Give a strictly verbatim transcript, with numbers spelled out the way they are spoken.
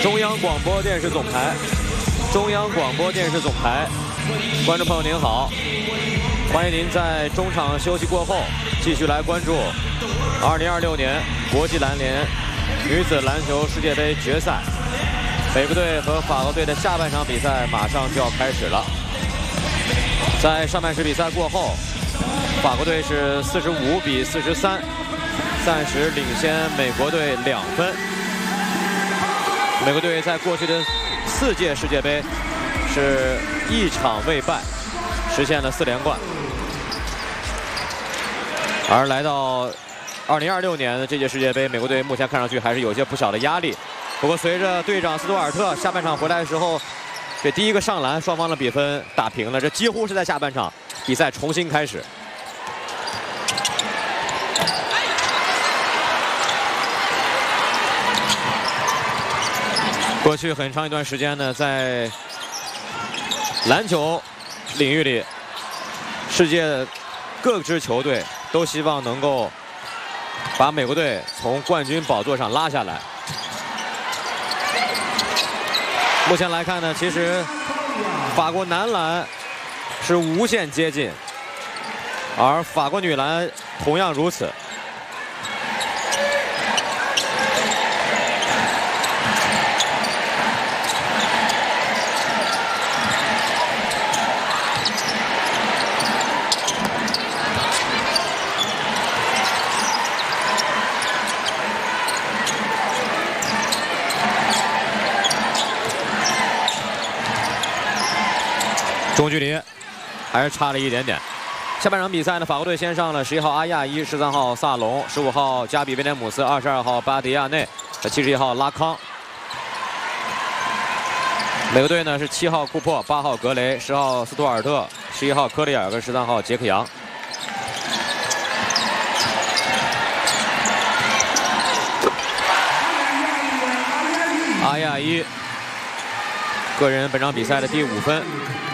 中央广播电视总台，中央广播电视总台，观众朋友您好，欢迎您在中场休息过后继续来关注二零二六年国际篮联女子篮球世界杯决赛，美国队和法国队的下半场比赛马上就要开始了。在上半时比赛过后，法国队是四十五比四十三，暂时领先美国队两分。美国队在过去的四届世界杯是一场未败，实现了四连冠。而来到二零二六年的这届世界杯，美国队目前看上去还是有些不小的压力。不过随着队长斯图尔特下半场回来的时候，这第一个上篮，双方的比分打平了，这几乎是在下半场比赛重新开始。过去很长一段时间呢，在篮球领域里，世界各支球队都希望能够把美国队从冠军宝座上拉下来。目前来看呢，其实法国男篮是无限接近，而法国女篮同样如此。中距离还是差了一点点。下半场比赛呢，法国队先上了十一号阿亚伊、十三号萨隆、十五号加比威廉姆斯、二十二号巴迪亚内和七十一号拉康。美国队呢是七号库珀、八号格雷、十号斯图尔特、十一号科里尔跟十三号杰克杨。阿亚伊个人本场比赛的第五分。